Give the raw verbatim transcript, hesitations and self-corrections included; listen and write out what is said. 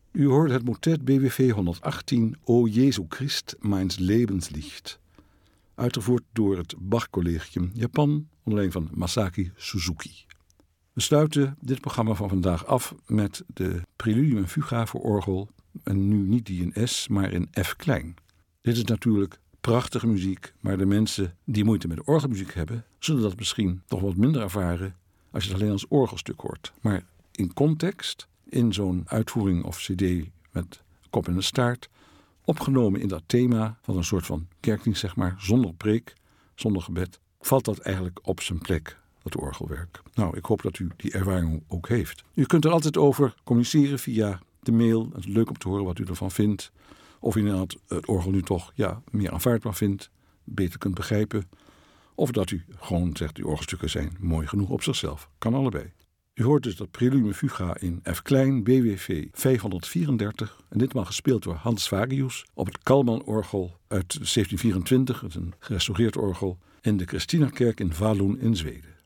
U hoort het motet B W V honderdachttien O Jesu Christ, mijns Lebenslicht, uitgevoerd door het Bach Collegium Japan onder leiding van Masaki Suzuki. We sluiten dit programma van vandaag af met de Preludium en Fuga voor orgel, en nu niet die in S, maar in F klein. Dit is natuurlijk prachtige muziek, maar de mensen die moeite met orgelmuziek hebben, zullen dat misschien toch wat minder ervaren als je het alleen als orgelstuk hoort. Maar in context, in zo'n uitvoering of cd met kop en een staart, opgenomen in dat thema van een soort van kerkdienst, zeg maar, zonder preek, zonder gebed, valt dat eigenlijk op zijn plek, dat orgelwerk. Nou, ik hoop dat u die ervaring ook heeft. U kunt er altijd over communiceren via de mail. Het is leuk om te horen wat u ervan vindt. Of u inderdaad het orgel nu toch ja, meer aanvaardbaar vindt, beter kunt begrijpen. Of dat u gewoon zegt, die orgelstukken zijn mooi genoeg op zichzelf. Kan allebei. U hoort dus dat Preludium en Fuga in F klein, B W V vijfhonderdvierendertig. En ditmaal gespeeld door Hans Fagius op het Kalman-orgel uit zeventien vierentwintig. Het is een gerestaureerd orgel in de Christinakerk in Falun in Zweden.